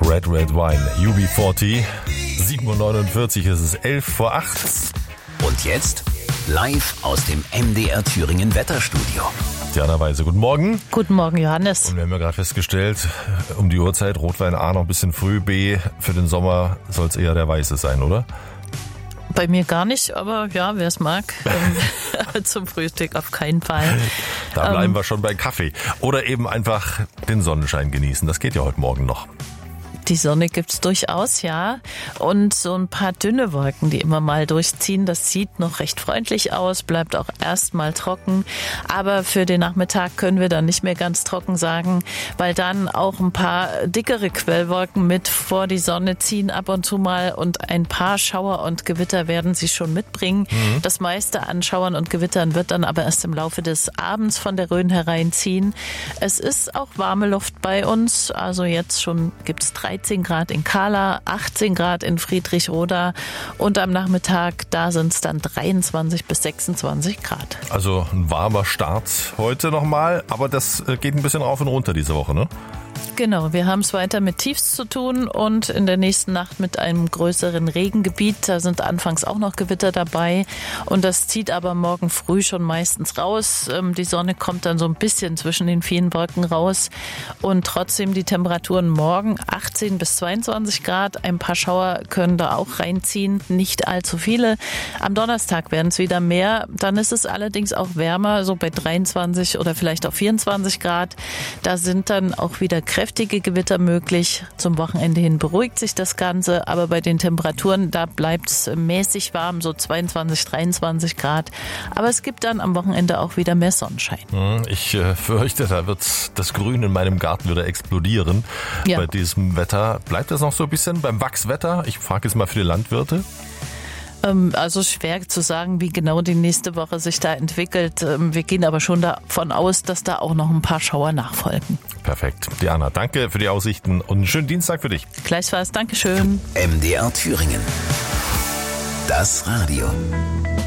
Red Red Wine, UB40, 7.49 Uhr, es ist 7:11. Und jetzt live aus dem MDR Thüringen Wetterstudio. Diana Weise, guten Morgen. Guten Morgen, Johannes. Und wir haben ja gerade festgestellt, um die Uhrzeit, Rotwein A noch ein bisschen früh, B für den Sommer soll es eher der Weiße sein, oder? Bei mir gar nicht, aber ja, wer es mag, zum Frühstück auf keinen Fall. Da bleiben wir schon bei Kaffee. Oder eben einfach den Sonnenschein genießen, das geht ja heute Morgen noch. Die Sonne gibt's durchaus, ja. Und so ein paar dünne Wolken, die immer mal durchziehen, das sieht noch recht freundlich aus, bleibt auch erstmal trocken. Aber für den Nachmittag können wir dann nicht mehr ganz trocken sagen, weil dann auch ein paar dickere Quellwolken mit vor die Sonne ziehen ab und zu mal und ein paar Schauer und Gewitter werden sie schon mitbringen. Das meiste an Schauern und Gewittern wird dann aber erst im Laufe des Abends von der Rhön hereinziehen. Es ist auch warme Luft bei uns, also jetzt schon gibt's 13 Grad in Kahla, 18 Grad in Friedrichroda und am Nachmittag, da sind es dann 23 bis 26 Grad. Also ein warmer Start heute nochmal, aber das geht ein bisschen rauf und runter diese Woche, ne? Genau, wir haben es weiter mit Tiefs zu tun und in der nächsten Nacht mit einem größeren Regengebiet. Da sind anfangs auch noch Gewitter dabei und das zieht aber morgen früh schon meistens raus. Die Sonne kommt dann so ein bisschen zwischen den vielen Wolken raus und trotzdem die Temperaturen morgen 18 bis 22 Grad. Ein paar Schauer können da auch reinziehen, nicht allzu viele. Am Donnerstag werden es wieder mehr. Dann ist es allerdings auch wärmer, so bei 23 oder vielleicht auch 24 Grad. Da sind dann auch wieder kräftige Gewitter möglich. Zum Wochenende hin beruhigt sich das Ganze, aber bei den Temperaturen, da bleibt es mäßig warm, so 22, 23 Grad. Aber es gibt dann am Wochenende auch wieder mehr Sonnenschein. Ich fürchte, da wird das Grün in meinem Garten wieder explodieren. Ja. Bei diesem Wetter. Bleibt das noch so ein bisschen beim Wachswetter? Ich frage jetzt mal für die Landwirte. Also schwer zu sagen, wie genau die nächste Woche sich da entwickelt. Wir gehen aber schon davon aus, dass da auch noch ein paar Schauer nachfolgen. Perfekt. Diana, danke für die Aussichten und einen schönen Dienstag für dich. Gleichfalls, Dankeschön. MDR Thüringen. Das Radio.